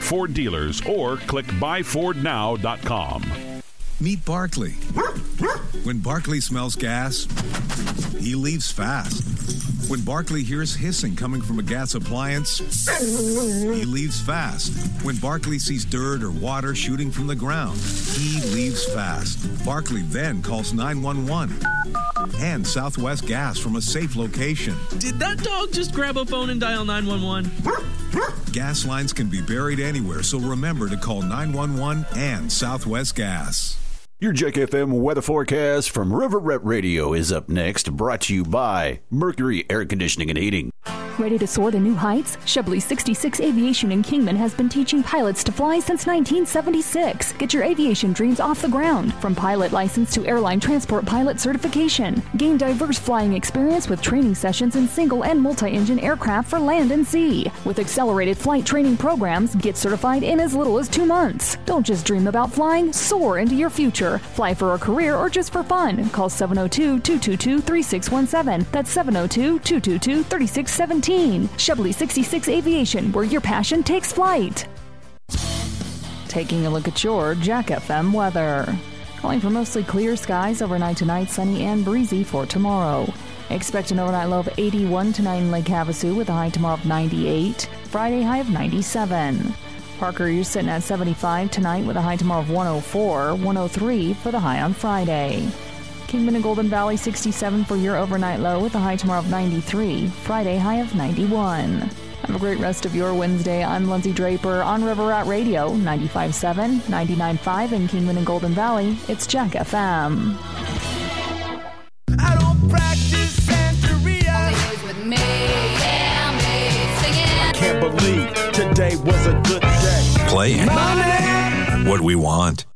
Ford dealers or click buyfordnow.com. Meet Barkley. When Barkley smells gas, he leaves fast. When Barkley hears hissing coming from a gas appliance, he leaves fast. When Barkley sees dirt or water shooting from the ground, he leaves fast. Barkley then calls 911 and Southwest Gas from a safe location. Did that dog just grab a phone and dial 911? Gas lines can be buried anywhere, so remember to call 911 and Southwest Gas. Your Jack FM weather forecast from River Rep Radio is up next, brought to you by Mercury Air Conditioning and Heating. Ready to soar to new heights? Shipley 66 Aviation in Kingman has been teaching pilots to fly since 1976. Get your aviation dreams off the ground, from pilot license to airline transport pilot certification. Gain diverse flying experience with training sessions in single and multi-engine aircraft for land and sea. With accelerated flight training programs, get certified in as little as 2 months. Don't just dream about flying, soar into your future. Fly for a career or just for fun. Call 702-222-3617. That's 702-222-3617. Shipley 66 Aviation, where your passion takes flight. Taking a look at your Jack FM weather. Calling for mostly clear skies, overnight tonight sunny and breezy for tomorrow. Expect an overnight low of 81 tonight in Lake Havasu with a high tomorrow of 98. Friday high of 97. Parker, you're sitting at 75 tonight with a high tomorrow of 104, 103 for the high on Friday. Kingman and Golden Valley 67 for your overnight low with a high tomorrow of 93, Friday high of 91. Have a great rest of your Wednesday. I'm Lindsay Draper on River Rat Radio, 95.7, 99.5 in Kingman and Golden Valley. It's Jack FM. I don't practice Santeria. Only days with me, yeah, me singing. Can't believe today was a good day. Playing what we want.